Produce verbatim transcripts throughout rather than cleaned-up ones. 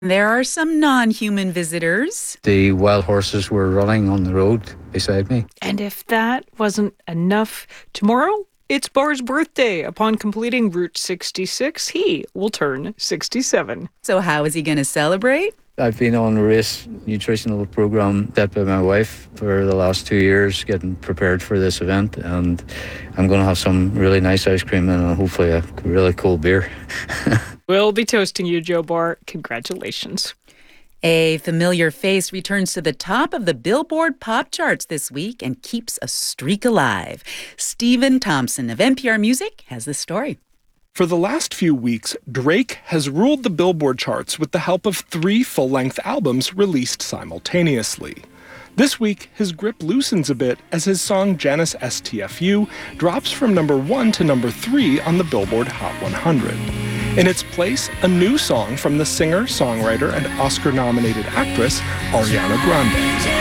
There are some non-human visitors. The wild horses were running on the road beside me. And if that wasn't enough, tomorrow it's Bar's birthday. Upon completing Route sixty-six, he will turn sixty-seven. So how is he going to celebrate? I've been on a race nutritional program set by my wife for the last two years, getting prepared for this event, and I'm going to have some really nice ice cream and hopefully a really cool beer. We'll be toasting you, Joe Bar. Congratulations. A familiar face returns to the top of the Billboard pop charts this week and keeps a streak alive. Stephen Thompson of N P R Music has the story. For the last few weeks, Drake has ruled the Billboard charts with the help of three full-length albums released simultaneously. This week, his grip loosens a bit as his song Janice S T F U drops from number one to number three on the Billboard Hot one hundred. In its place, a new song from the singer, songwriter, and Oscar-nominated actress Ariana Grande.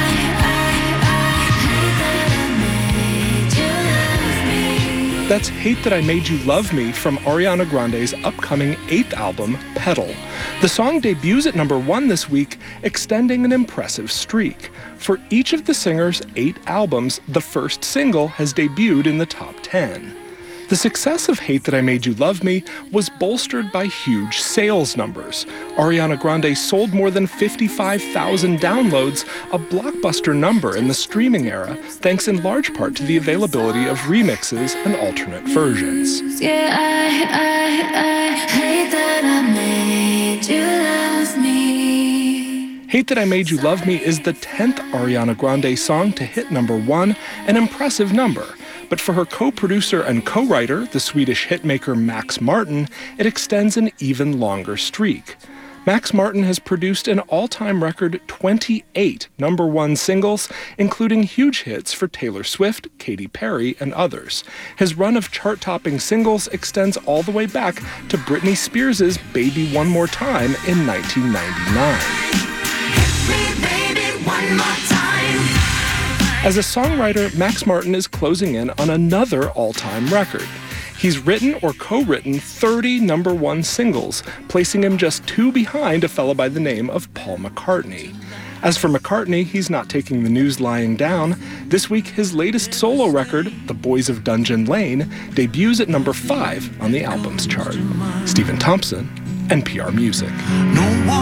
That's Hate That I Made You Love Me from Ariana Grande's upcoming eighth album, Pedal. The song debuts at number one this week, extending an impressive streak. For each of the singer's eight albums, the first single has debuted in the top ten. The success of Hate That I Made You Love Me was bolstered by huge sales numbers. Ariana Grande sold more than fifty-five thousand downloads, a blockbuster number in the streaming era, thanks in large part to the availability of remixes and alternate versions. Yeah, I, I, I hate that I made you love me. Hate That I Made You Love Me is the tenth Ariana Grande song to hit number one, an impressive number. But for her co-producer and co-writer, the Swedish hitmaker Max Martin, it extends an even longer streak. Max Martin has produced an all-time record twenty-eight number one singles, including huge hits for Taylor Swift, Katy Perry, and others. His run of chart-topping singles extends all the way back to Britney Spears' Baby One More Time in nineteen ninety-nine. Hit me, baby, one more time. As a songwriter, Max Martin is closing in on another all-time record. He's written or co-written thirty number one singles, placing him just two behind a fellow by the name of Paul McCartney. As for McCartney, he's not taking the news lying down. This week, his latest solo record, The Boys of Dungeon Lane, debuts at number five on the albums chart. Stephen Thompson, N P R Music.